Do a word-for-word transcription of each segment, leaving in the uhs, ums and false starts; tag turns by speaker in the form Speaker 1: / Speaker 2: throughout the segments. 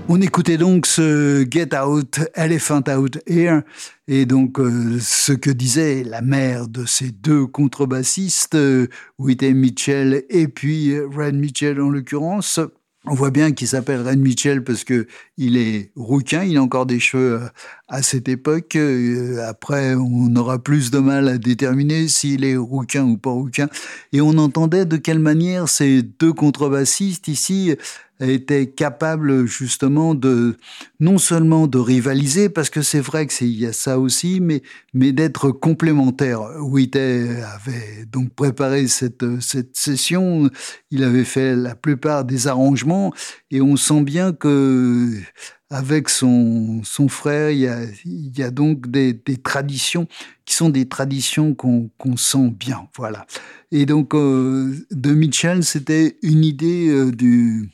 Speaker 1: On écoutait donc ce Get Out, Elephant Out Here, et donc euh, ce que disait la mère de ces deux contrebassistes, euh, Whitey Mitchell et puis Red Mitchell en l'occurrence. On voit bien qu'il s'appelle Red Mitchell parce que il est rouquin, il a encore des cheveux à cette époque. Après, on aura plus de mal à déterminer s'il est rouquin ou pas rouquin. Et on entendait de quelle manière ces deux contrebassistes ici étaient capables justement de, non seulement de rivaliser, parce que c'est vrai que c'est, il y a ça aussi, mais, mais d'être complémentaires. Whitey avait donc préparé cette, cette session, il avait fait la plupart des arrangements, et on sent bien que avec son, son frère, il y a, il y a donc des, des traditions qui sont des traditions qu'on, qu'on sent bien, voilà. Et donc, euh, de Mitchell, c'était une idée euh, du,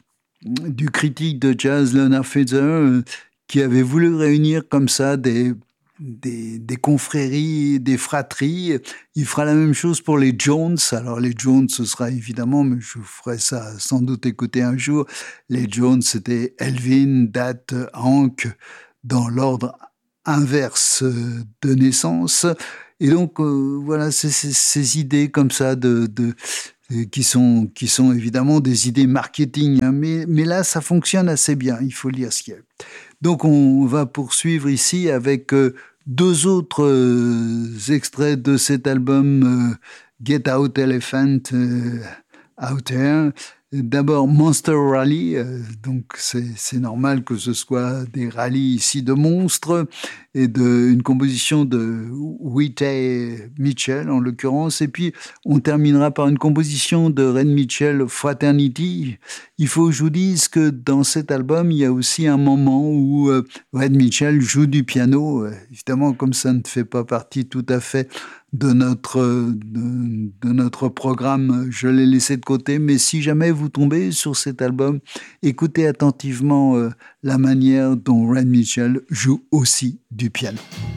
Speaker 1: du critique de jazz Leonard Feather euh, qui avait voulu réunir comme ça des, des, des confréries, des fratries. Il fera la même chose pour les Jones. Alors les Jones, ce sera évidemment, mais je vous ferai ça sans doute écouter un jour. Les Jones, c'était Elvin, Dat, Hank, dans l'ordre inverse de naissance. Et donc, euh, voilà, c'est, c'est, ces idées comme ça de, de qui sont qui sont évidemment des idées marketing, hein, mais mais là ça fonctionne assez bien. Il faut lire ce qu'il y a. Donc on va poursuivre ici avec euh, deux autres euh, extraits de cet album euh, Get Out Elephant euh, Out Here. D'abord Monster Rally, euh, donc c'est, c'est normal que ce soit des rallyes ici de monstres et de une composition de Whitey Mitchell en l'occurrence, et puis on terminera par une composition de Red Mitchell, Fraternity. Il faut que je vous dise que dans cet album il y a aussi un moment où euh, Red Mitchell joue du piano. Euh, évidemment, comme ça ne fait pas partie tout à fait de notre de, de notre programme, je l'ai laissé de côté, mais si jamais vous tombez sur cet album, écoutez attentivement euh, la manière dont Red Mitchell joue aussi du piano.